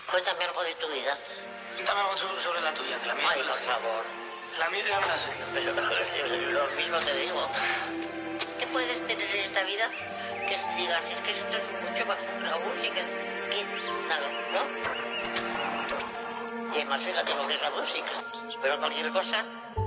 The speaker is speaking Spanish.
Cuéntame algo de tu vida. Cuéntame algo sobre la tuya, que la mía Ay, no la por sé. favor. La mía ya me la sé. Pero lo mismo te digo. ¿Qué puedes tener en esta vida que digas, es que esto es mucho más que la música? Que nada, ¿no? Y además fíjate lo que es la música. Pero cualquier cosa